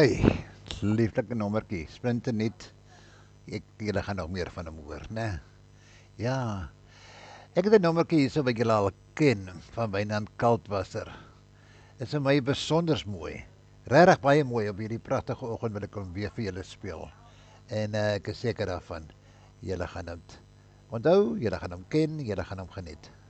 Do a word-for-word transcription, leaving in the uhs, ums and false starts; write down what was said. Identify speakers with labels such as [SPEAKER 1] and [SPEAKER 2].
[SPEAKER 1] sy, lieflike nommertjie, splinternuut. Ek julle gaan nog meer van hom hoor, né? Ja. Ek het 'n nommertjie hierso wat julle al ken van Wynand Kaltwasser. Dit is vir my besonders mooi. Regtig baie mooi op hierdie pragtige oggend wil ek hom weer vir julle speel. En uh, ek is seker daarvan julle gaan dit onthou, julle gaan hom ken, julle gaan hom geniet.